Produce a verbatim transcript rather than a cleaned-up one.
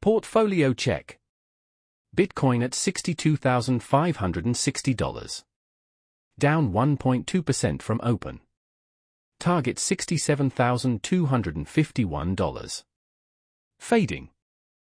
Portfolio check. Bitcoin at sixty-two thousand five hundred sixty dollars. Down one point two percent from open. Target sixty-seven thousand two hundred fifty-one dollars. Fading.